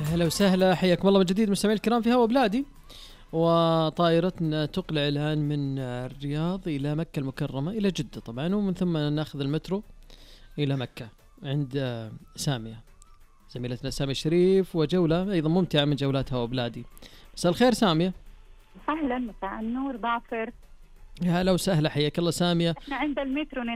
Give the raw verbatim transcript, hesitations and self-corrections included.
هلا وسهلا، حياكم الله من جديد مستمعي الكرام في هوا بلادي. وطائرتنا تقلع الآن من الرياض إلى مكة المكرمة إلى جدة طبعا، ومن ثم ناخذ المترو إلى مكة عند سامية زميلتنا سامية الشريف، وجولة أيضا ممتعة من جولات هوا بلادي. مساء الخير سامية. أهلا، مساء النور ظافر. هلا وسهلا، حياك الله سامية. احنا عند المترو